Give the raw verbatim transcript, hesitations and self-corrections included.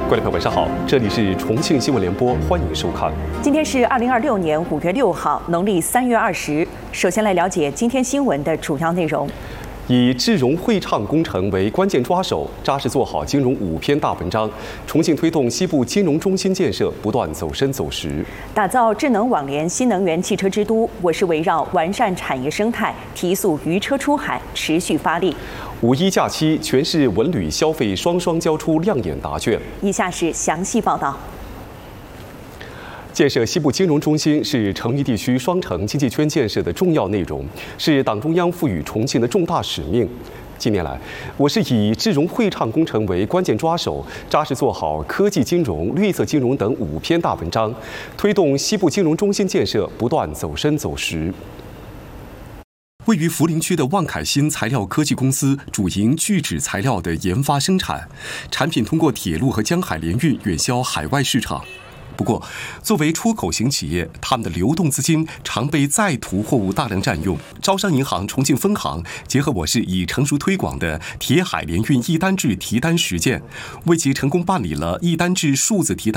各位朋友，晚上好，这里是重庆新闻联播，欢迎收看。 今天是二零二六年五月六号，农历三月二十。首先来了解今天新闻的主要内容。以智融汇畅工程为关键抓手，扎实做好金融五篇大文章，重庆推动西部金融中心建设不断走深走实，打造智能网联新能源汽车之都。我市围绕完善产业生态，提速渔车出海持续发力。五一假期，全市文旅消费双双交出亮眼答卷。以下是详细报道。建设西部金融中心是成渝地区双城经济圈建设的重要内容，是党中央赋予重庆的重大使命。近年来，我市以智融汇畅工程为关键抓手，扎实做好科技金融、绿色金融等五篇大文章，推动西部金融中心建设不断走深走实。位于涪陵区的万凯新材料科技公司主营聚酯材料的研发生产，产品通过铁路和江海联运远销海外市场。不过，作为出口型企业，他们的流动资金常被在途货物大量占用。招商银行重庆分行结合我市已成熟推广的铁海联运一单制提单实践，为其成功办理了一单制数字提单